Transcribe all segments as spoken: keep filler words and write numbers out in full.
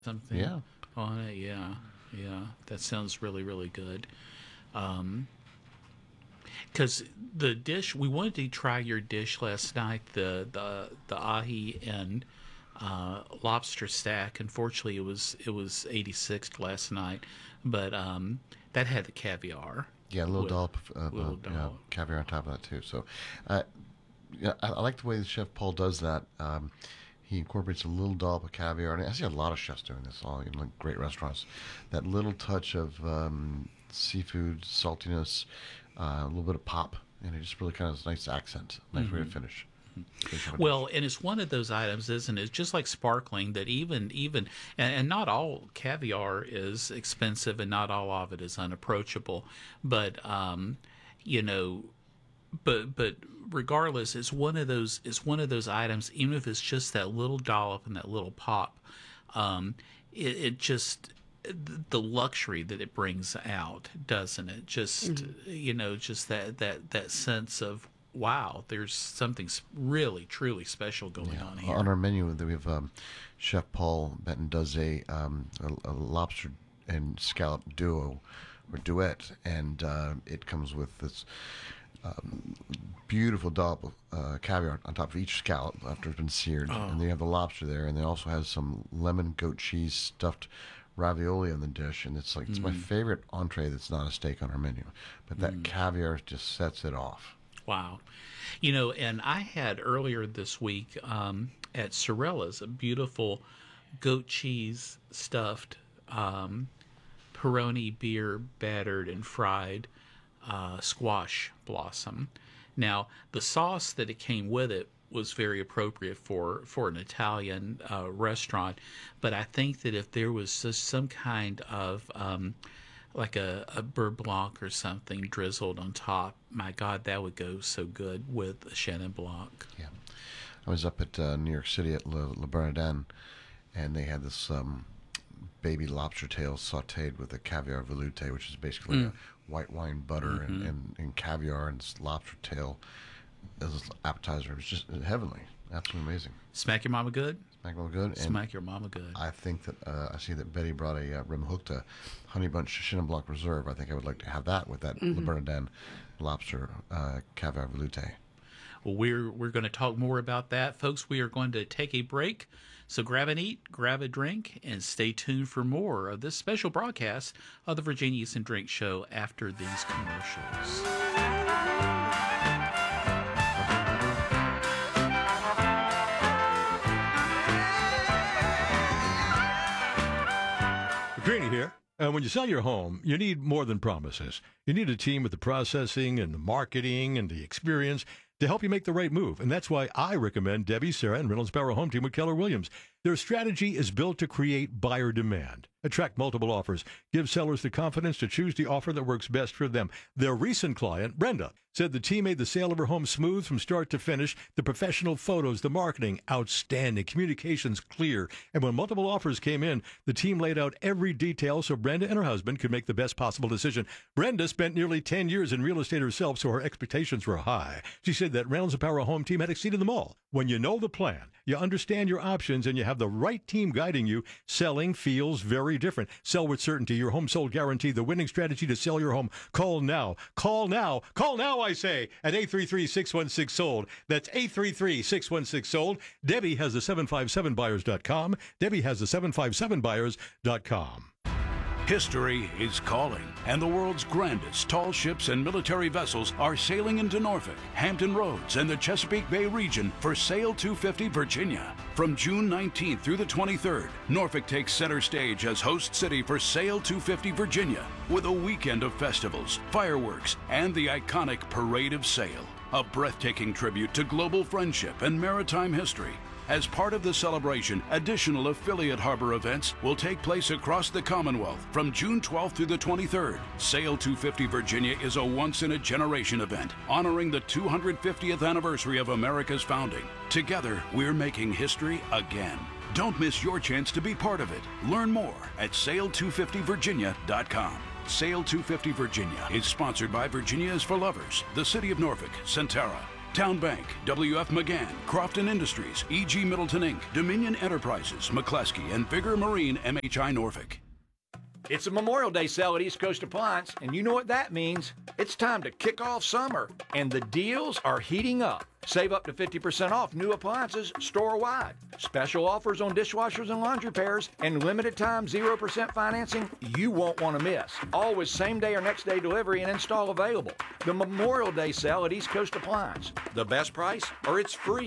something Yeah. on it. Yeah, yeah, that sounds really, really good. Um, because the dish we wanted to try your dish last night, the the the ahi and uh, lobster stack. Unfortunately, it was it was eighty-sixth last night, but um, that had the caviar. Yeah, a little with, dollop of uh, little uh, you know, dollop. caviar on top of that too. So, uh, yeah, I, I like the way the Chef Paul does that. Um, he incorporates a little dollop of caviar, and I see a lot of chefs doing this, all in like great restaurants. That little touch of um, seafood saltiness, uh, a little bit of pop, and it just really kind of is a nice accent, nice way to finish. Well, and it's one of those items, isn't it? Just like sparkling, that even even and, and not all caviar is expensive, and not all of it is unapproachable. But um, you know, but but regardless, it's one of those it's one of those items. Even if it's just that little dollop and that little pop, um, it, it just the luxury that it brings out, doesn't it? Just you know, just that that that sense of wow, there's something s- really, truly special going on here. On our menu, we have um, Chef Paul Benton does a, um, a, a lobster and scallop duo or duet, and uh, it comes with this um, beautiful dollop of uh, caviar on top of each scallop after it's been seared, and then you have the lobster there, and they also has some lemon goat cheese stuffed ravioli on the dish, and it's like it's my favorite entree that's not a steak on our menu, but that caviar just sets it off. Wow. You know, and I had earlier this week um, at Sorella's a beautiful goat cheese stuffed um, Peroni beer battered and fried uh, squash blossom. Now, the sauce that it came with it was very appropriate for, for an Italian uh, restaurant, but I think that if there was just some kind of um, like a, a beurre blanc or something drizzled on top, my God, that would go so good with a Chenin Blanc. Yeah. I was up at uh, New York City at Le, Le Bernardin, and they had this um, baby lobster tail sauteed with a caviar veloute, which is basically Mm. a white wine butter Mm-hmm. and, and, and caviar and this lobster tail as an appetizer. It was just heavenly. Absolutely amazing. Smack your mama good? Smack real good. And Smack your mama good. I think that uh, I see that Betty brought a uh, Remhoekte Honey Bunch Chenin Blanc Reserve. I think I would like to have that with that Le Bernardin lobster uh, caviar veloute. Well, we're we're going to talk more about that, folks. We are going to take a break, so grab an eat, grab a drink, and stay tuned for more of this special broadcast of the Virginia Eats and Drink Show after these commercials. Greeny here. And when you sell your home, you need more than promises. You need a team with the processing and the marketing and the experience to help you make the right move. And that's why I recommend Debbie, Sarah, and Reynolds Barrow Home Team with Keller Williams. Their strategy is built to create buyer demand, attract multiple offers, give sellers the confidence to choose the offer that works best for them. Their recent client, Brenda, said the team made the sale of her home smooth from start to finish. The professional photos, the marketing, outstanding, communications clear. And when multiple offers came in, the team laid out every detail so Brenda and her husband could make the best possible decision. Brenda spent nearly ten years in real estate herself, so her expectations were high. She said that Reynolds and Barrow Home Team had exceeded them all. When you know the plan, you understand your options, and you have the right team guiding you, selling feels very different. Sell with certainty. Your home sold guarantee. The winning strategy to sell your home. Call now. Call now. Call now, I say, at eight three three, six one six, sold. That's eight three three, six one six, sold. Debbie has the seven five seven buyers dot com. Debbie has the seven five seven buyers dot com. History is calling, and the world's grandest tall ships and military vessels are sailing into Norfolk, Hampton Roads, and the Chesapeake Bay region for Sail two fifty Virginia. From June nineteenth through the twenty-third, Norfolk takes center stage as host city for Sail two fifty Virginia, with a weekend of festivals, fireworks, and the iconic Parade of Sail, a breathtaking tribute to global friendship and maritime history. As part of the celebration, additional affiliate harbor events will take place across the Commonwealth from June twelfth through the twenty-third. Sail two fifty Virginia is a once-in-a-generation event honoring the two hundred fiftieth anniversary of America's founding. Together, we're making history again. Don't miss your chance to be part of it. Learn more at sail two fifty virginia dot com. Sail two fifty Virginia is sponsored by Virginia is for Lovers, the City of Norfolk, Centera, Town Bank, W F McGann, Crofton Industries, E G Middleton Incorporated, Dominion Enterprises, McCleskey, and Vigor Marine M H I Norfolk. It's a Memorial Day sale at East Coast Appliance, and you know what that means. It's time to kick off summer, and the deals are heating up. Save up to fifty percent off new appliances store-wide. Special offers on dishwashers and laundry pairs, and limited time zero percent financing you won't want to miss. Always same-day or next-day delivery and install available. The Memorial Day sale at East Coast Appliance. The best price, or it's free.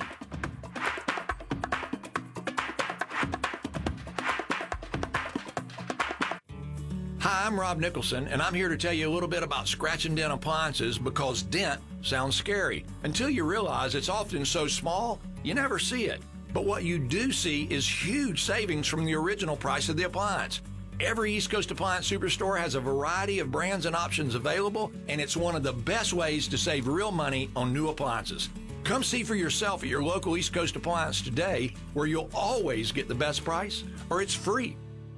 Hi, I'm Rob Nicholson, and I'm here to tell you a little bit about scratch and dent appliances because dent sounds scary until you realize it's often so small you never see it. But what you do see is huge savings from the original price of the appliance. Every East Coast Appliance Superstore has a variety of brands and options available, and it's one of the best ways to save real money on new appliances. Come see for yourself at your local East Coast Appliance today, where you'll always get the best price, or it's free.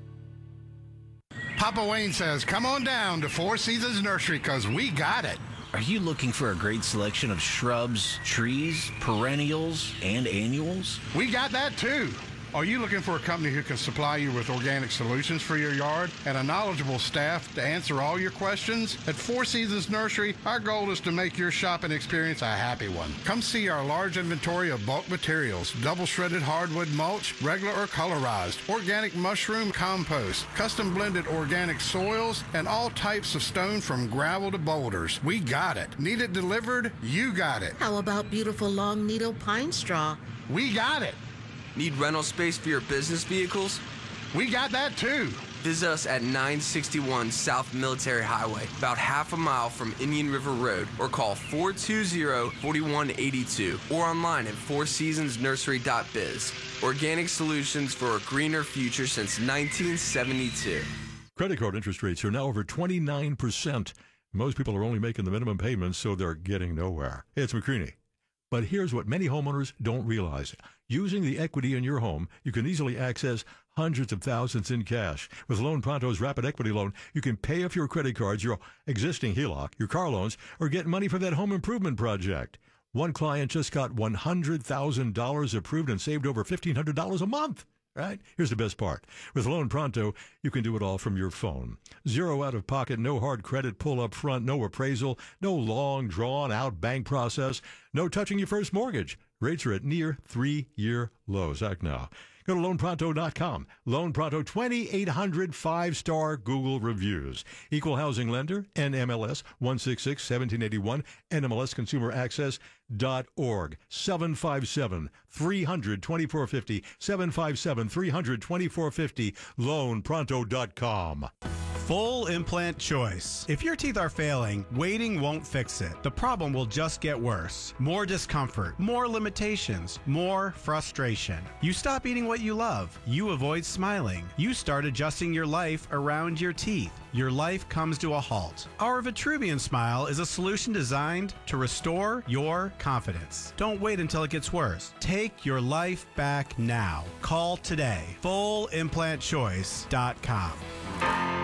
Papa Wayne says, come on down to Four Seasons Nursery because we got it. Are you looking for a great selection of shrubs, trees, perennials, and annuals? We got that too. Are you looking for a company who can supply you with organic solutions for your yard and a knowledgeable staff to answer all your questions? At Four Seasons Nursery, our goal is to make your shopping experience a happy one. Come see our large inventory of bulk materials, double shredded hardwood mulch, regular or colorized, organic mushroom compost, custom blended organic soils, and all types of stone from gravel to boulders. We got it. Need it delivered? You got it. How about beautiful long needle pine straw? We got it. Need rental space for your business vehicles? We got that too. Visit us at nine sixty-one South Military Highway, about half a mile from Indian River Road, or call four two zero, four one eight two, or online at four seasons nursery dot biz. Organic solutions for a greener future since nineteen seventy-two. Credit card interest rates are now over twenty-nine percent. Most people are only making the minimum payments, so they're getting nowhere. Hey, it's McCreaney. But here's what many homeowners don't realize. Using the equity in your home, you can easily access hundreds of thousands in cash. With Loan Pronto's Rapid Equity Loan, you can pay off your credit cards, your existing H E L O C, your car loans, or get money for that home improvement project. One client just got one hundred thousand dollars approved and saved over fifteen hundred dollars a month. Right? Here's the best part. With Loan Pronto, you can do it all from your phone. Zero out of pocket, no hard credit pull up front, no appraisal, no long drawn out bank process, no touching your first mortgage. Rates are at near three-year lows. Act now. Go to loan pronto dot com. Loan Pronto, twenty-eight hundred five-star Google reviews. Equal housing lender, N M L S one six six, one seven eight one, N M L S consumer access dot org. seven five seven, three hundred, twenty-four fifty, seven five seven, three hundred, twenty-four fifty, loan pronto dot com. Full implant choice. If your teeth are failing, waiting won't fix it. The problem will just get worse. More discomfort, more limitations, more frustration. You stop eating what you love. You avoid smiling. You start adjusting your life around your teeth. Your life comes to a halt. Our Vitruvian Smile is a solution designed to restore your confidence. Don't wait until it gets worse. Take your life back now. Call today. full implant choice dot com.